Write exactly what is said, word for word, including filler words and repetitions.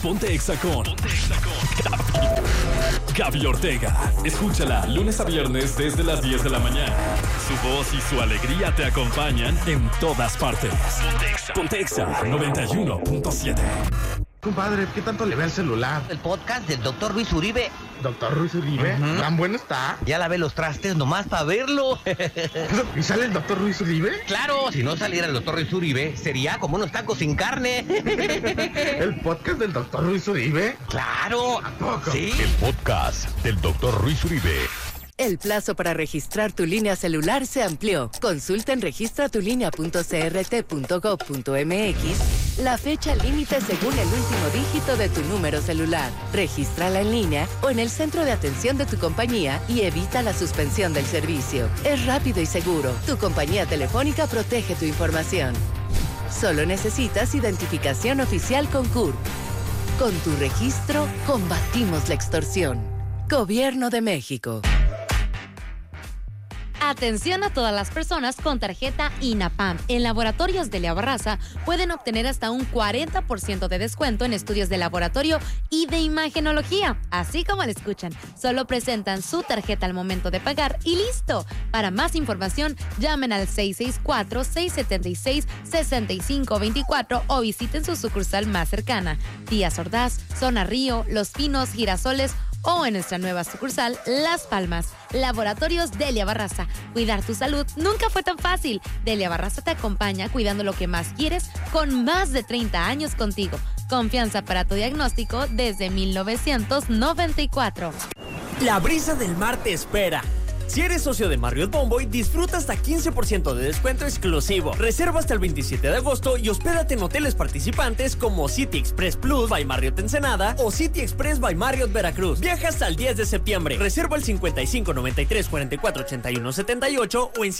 Ponte Exa con Ponte Exa con Gaby Ortega. Escúchala lunes a viernes desde las diez de la mañana. Su voz y su alegría te acompañan en todas partes. Ponte Exa, Ponte Exa noventa y uno punto siete. Compadre, ¿qué tanto le ve al celular? El podcast del doctor Luis Uribe. ¿Doctor Luis Uribe? Uh-huh. ¿Tan bueno está? Ya lavé los trastes nomás para verlo. ¿Y sale el doctor Luis Uribe? Claro, si no saliera el doctor Luis Uribe, sería como unos tacos sin carne. ¿El podcast del doctor Luis Uribe? Claro. ¿A poco? Sí. El podcast del doctor Luis Uribe. El plazo para registrar tu línea celular se amplió. Consulta en registra tu línea punto c r t punto gov punto m x la fecha límite según el último dígito de tu número celular. Regístrala en línea o en el centro de atención de tu compañía y evita la suspensión del servicio. Es rápido y seguro. Tu compañía telefónica protege tu información. Solo necesitas identificación oficial con C U R. Con tu registro, combatimos la extorsión. Gobierno de México. Atención a todas las personas con tarjeta INAPAM. En Laboratorios Delia Barraza pueden obtener hasta un cuarenta por ciento de descuento en estudios de laboratorio y de imagenología. Así como lo escuchan, solo presentan su tarjeta al momento de pagar y listo. Para más información, llamen al seis seis cuatro, seis siete seis, seis cinco dos cuatro o visiten su sucursal más cercana. Díaz Ordaz, Zona Río, Los Pinos, Girasoles o en nuestra nueva sucursal, Las Palmas. Laboratorios Delia Barraza. Cuidar tu salud nunca fue tan fácil. Delia Barraza te acompaña cuidando lo que más quieres con más de treinta años contigo. Confianza para tu diagnóstico desde mil novecientos noventa y cuatro. La brisa del mar te espera. Si eres socio de Marriott Bonvoy, disfruta hasta quince por ciento de descuento exclusivo. Reserva hasta el veintisiete de agosto y hospédate en hoteles participantes como City Express Plus by Marriott Ensenada o City Express by Marriott Veracruz. Viaja hasta el diez de septiembre. Reserva el cincuenta y cinco noventa y tres cuarenta y cuatro ochenta y uno setenta y ocho o en